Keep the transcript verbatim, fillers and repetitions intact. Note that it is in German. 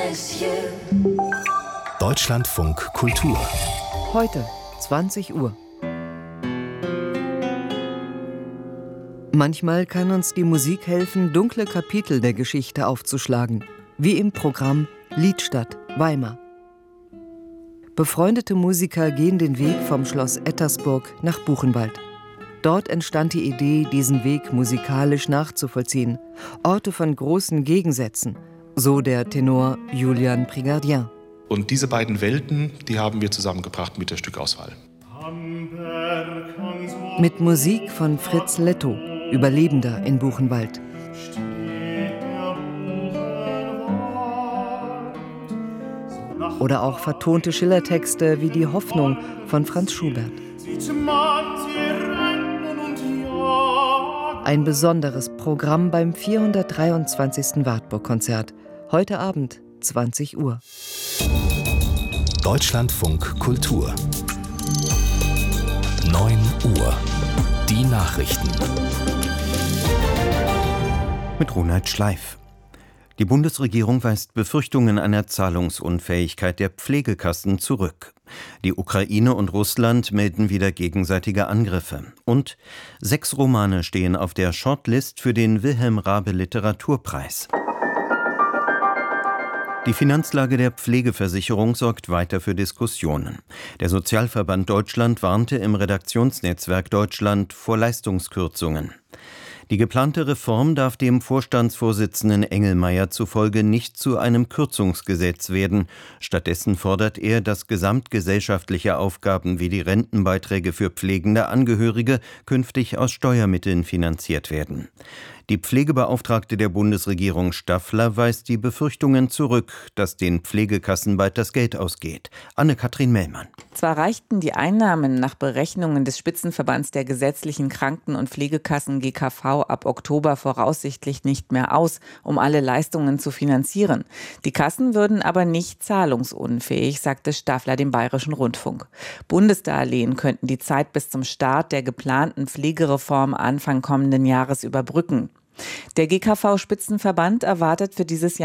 miss you. Deutschlandfunk Kultur. Heute, zwanzig Uhr. Manchmal kann uns die Musik helfen, dunkle Kapitel der Geschichte aufzuschlagen, wie im Programm Liedstadt, Weimar. Befreundete Musiker gehen den Weg vom Schloss Ettersburg nach Buchenwald. Dort entstand die Idee, diesen Weg musikalisch nachzuvollziehen. Orte von großen Gegensätzen, so der Tenor Julian Prigardien. Und diese beiden Welten, die haben wir zusammengebracht mit der Stückauswahl. Mit Musik von Fritz Lettow, Überlebender in Buchenwald. Oder auch vertonte Schillertexte wie Die Hoffnung von Franz Schubert. Ein besonderes Programm beim vierhundertdreiundzwanzigsten Wartburg-Konzert. Heute Abend, zwanzig Uhr. Deutschlandfunk Kultur. neun Uhr. Die Nachrichten. Mit Ronald Schleif. Die Bundesregierung weist Befürchtungen einer Zahlungsunfähigkeit der Pflegekassen zurück. Die Ukraine und Russland melden wieder gegenseitige Angriffe. Und sechs Romane stehen auf der Shortlist für den Wilhelm Raabe Literaturpreis. Die Finanzlage der Pflegeversicherung sorgt weiter für Diskussionen. Der Sozialverband Deutschland warnte im Redaktionsnetzwerk Deutschland vor Leistungskürzungen. Die geplante Reform darf dem Vorstandsvorsitzenden Engelmeier zufolge nicht zu einem Kürzungsgesetz werden. Stattdessen fordert er, dass gesamtgesellschaftliche Aufgaben wie die Rentenbeiträge für pflegende Angehörige künftig aus Steuermitteln finanziert werden. Die Pflegebeauftragte der Bundesregierung Staffler weist die Befürchtungen zurück, dass den Pflegekassen bald das Geld ausgeht. Anne-Kathrin Mellmann. Zwar reichten die Einnahmen nach Berechnungen des Spitzenverbands der gesetzlichen Kranken- und Pflegekassen G K V ab Oktober voraussichtlich nicht mehr aus, um alle Leistungen zu finanzieren. Die Kassen würden aber nicht zahlungsunfähig, sagte Staffler dem Bayerischen Rundfunk. Bundesdarlehen könnten die Zeit bis zum Start der geplanten Pflegereform Anfang kommenden Jahres überbrücken. Der G K V-Spitzenverband erwartet für dieses Jahr